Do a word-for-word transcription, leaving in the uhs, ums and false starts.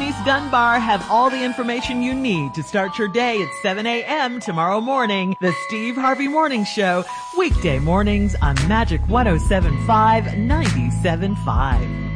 Denise Dunbar have all the information you need to start your day at seven a.m. tomorrow morning. The Steve Harvey Morning Show, weekday mornings on Magic one oh seven point five, ninety-seven point five.